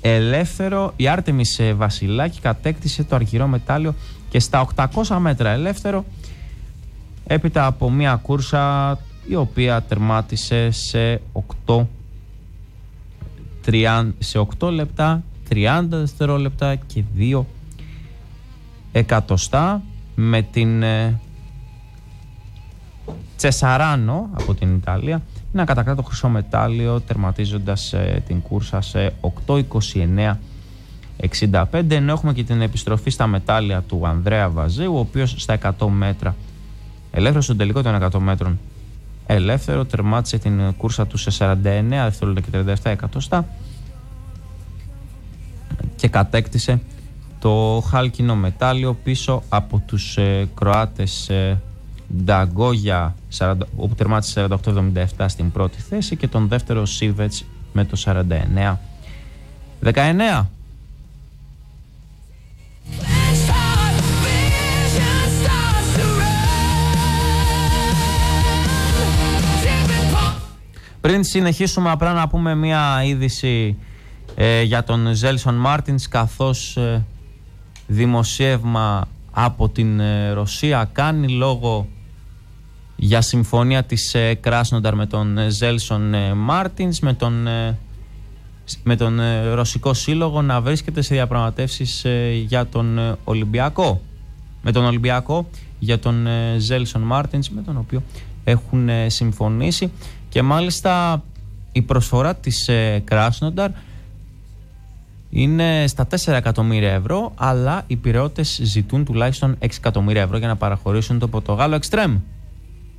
ελεύθερο. Η Άρτεμις Βασιλάκη κατέκτησε το αργυρό μετάλλιο και στα 800 μέτρα ελεύθερο, έπειτα από μια κούρσα η οποία τερμάτισε σε 8 λεπτά 30 δευτερόλεπτα και 2 εκατοστά, με την Τσεσαράνο από την Ιταλία να κατακτά το χρυσό μετάλλιο, τερματίζοντας την κούρσα σε 8:29.65, ενώ έχουμε και την επιστροφή στα μετάλλια του Ανδρέα Βαζίου, ο οποίος στα 100 μέτρα ελεύθερο, στον τελικό των 100 μέτρων ελεύθερο, τερμάτισε την κούρσα του σε 49 δευτερόλεπτα και 37 εκατοστά και κατέκτησε το χάλκινο μετάλλιο πίσω από τους Κροάτες Νταγκόγια, όπου τερμάτισε 48-77 στην πρώτη θέση, και τον δεύτερο Σίβετς με το 49-19. Πριν συνεχίσουμε, απλά να πούμε μια είδηση για τον Ζέλσον Μάρτινς, καθώς δημοσίευμα από την Ρωσία κάνει λόγο για συμφωνία της Κράσνονταρ με τον Ζέλσον Μάρτινς, με τον Ρωσικό Σύλλογο να βρίσκεται σε διαπραγματεύσεις για τον Ολυμπιακό. Με τον Ολυμπιακό για τον Ζέλσον Μάρτινς, με τον οποίο έχουν συμφωνήσει, και μάλιστα η προσφορά της Κράσνονταρ είναι στα 4 εκατομμύρια ευρώ, αλλά οι Πειραιώτες ζητούν τουλάχιστον 6 εκατομμύρια ευρώ για να παραχωρήσουν το Πορτογάλο Εξτρέμ.